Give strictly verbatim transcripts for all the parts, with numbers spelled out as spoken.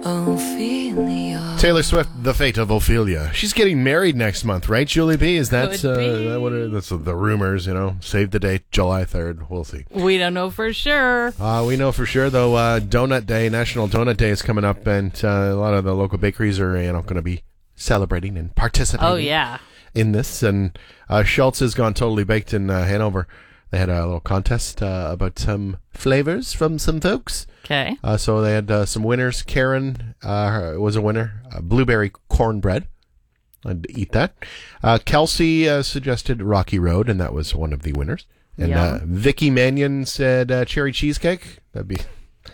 Ophelia. Taylor Swift, The Fate of Ophelia. She's getting married next month, right, Julie B? Is that, Could uh, be. that what it, that's the rumors, you know? Save the date, July third. We'll see. We don't know for sure. Uh, we know for sure, though, uh, Donut Day, National Donut Day is coming up, and uh, a lot of the local bakeries are, you know, going to be celebrating and participating Oh, yeah. in this. And uh, Schultz has gone totally baked in uh, Hanover. They had a little contest uh, about some flavors from some folks. Okay. Uh, so they had uh, some winners. Karen uh, was a winner. Uh, blueberry cornbread. I'd eat that. Uh, Kelsey uh, suggested Rocky Road, and that was one of the winners. And uh, Vicky Mannion said uh, cherry cheesecake. That'd be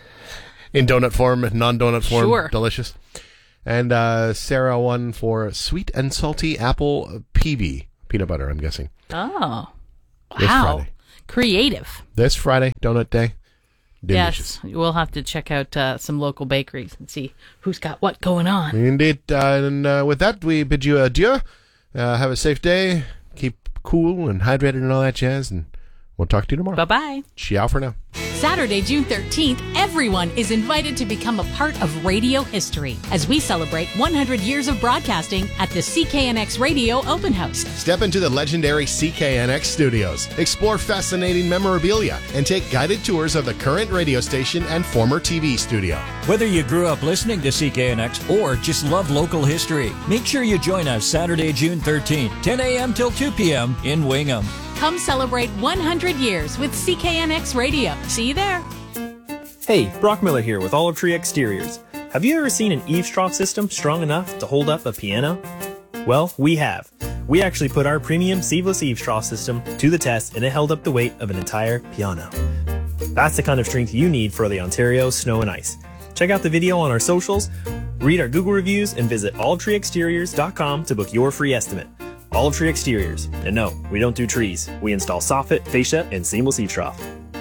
in donut form, non-donut form. Sure. Delicious. And uh, Sarah won for sweet and salty apple P B. Peanut butter, I'm guessing. Oh. This Wow. Friday. Creative. This Friday, Donut Day. Delicious. Yes. We'll have to check out uh, some local bakeries and see who's got what going on. Indeed. Uh, and uh, with that, we bid you adieu. Uh, have a safe day. Keep cool and hydrated and all that jazz. And we'll talk to you tomorrow. Bye-bye. Ciao for now. Saturday, June thirteenth, everyone is invited to become a part of radio history as we celebrate one hundred years of broadcasting at the C K N X Radio Open House. Step into the legendary C K N X studios, explore fascinating memorabilia, and take guided tours of the current radio station and former T V studio. Whether you grew up listening to C K N X or just love local history, make sure you join us Saturday, June thirteenth, ten a.m. till two p.m. in Wingham. Come celebrate one hundred years with C K N X Radio. See you there. Hey, Brock Miller here with Olive Tree Exteriors. Have you ever seen an eavesdrop system strong enough to hold up a piano? Well, we have. We actually put our premium seamless eavesdrop system to the test and it held up the weight of an entire piano. That's the kind of strength you need for the Ontario snow and ice. Check out the video on our socials, read our Google reviews, and visit olive tree exteriors dot com to book your free estimate. Olive Tree Exteriors. And no, we don't do trees. We install soffit, fascia, and seamless eavesdrop.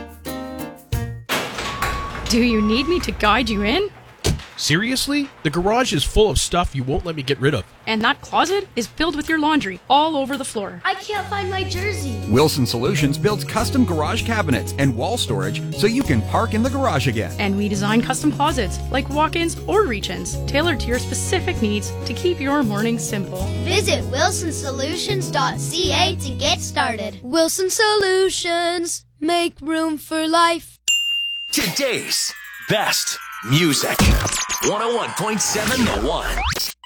Do you need me to guide you in? Seriously? The garage is full of stuff you won't let me get rid of. And that closet is filled with your laundry all over the floor. I can't find my jersey. Wilson Solutions builds custom garage cabinets and wall storage so you can park in the garage again. And we design custom closets, like walk-ins or reach-ins, tailored to your specific needs to keep your morning simple. Visit wilson solutions dot c a to get started. Wilson Solutions. Make room for life. Today's best music. one oh one point seven The One.